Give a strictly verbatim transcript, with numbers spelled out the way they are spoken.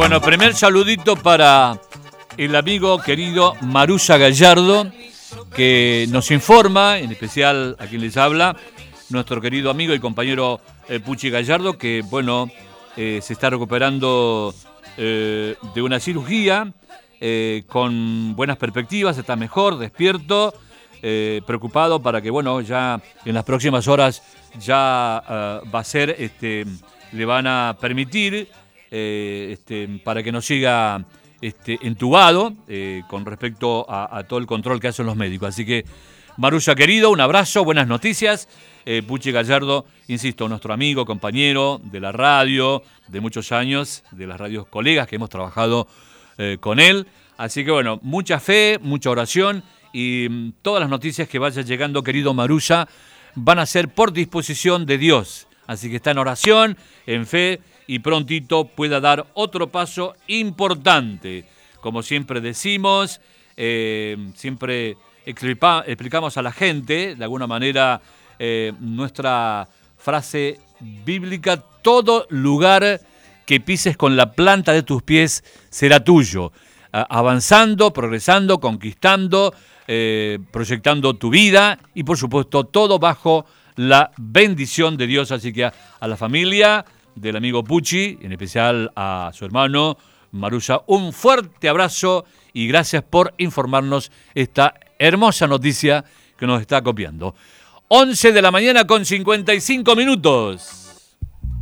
Bueno, primer saludito para el amigo querido Marusa Gallardo, que nos informa, en especial a quien les habla, nuestro querido amigo y compañero eh, Puchi Gallardo, que bueno, eh, se está recuperando eh, de una cirugía, eh, con buenas perspectivas, está mejor, despierto, eh, preocupado para que, bueno, ya en las próximas horas ya uh, va a ser, este, le van a permitir, eh, este, para que no siga este, entubado, eh, con respecto a, a todo el control que hacen los médicos. Así que, Marusa querido, un abrazo, buenas noticias. Eh, Puchi Gallardo, insisto, nuestro amigo, compañero de la radio, de muchos años, de las radios colegas que hemos trabajado eh, con él. Así que bueno, mucha fe, mucha oración y mmm, todas las noticias que vayan llegando, querido Marusa, van a ser por disposición de Dios. Así que está en oración, en fe y prontito pueda dar otro paso importante. Como siempre decimos, eh, siempre explica, explicamos a la gente, de alguna manera, eh, nuestra frase bíblica: todo lugar que pises con la planta de tus pies será tuyo. Uh, avanzando, progresando, conquistando, eh, proyectando tu vida y por supuesto todo bajo la bendición de Dios. Así que a, a la familia del amigo Puchi, en especial a su hermano Marusa, un fuerte abrazo y gracias por informarnos esta hermosa noticia que nos está copiando. once de la mañana con cincuenta y cinco minutos.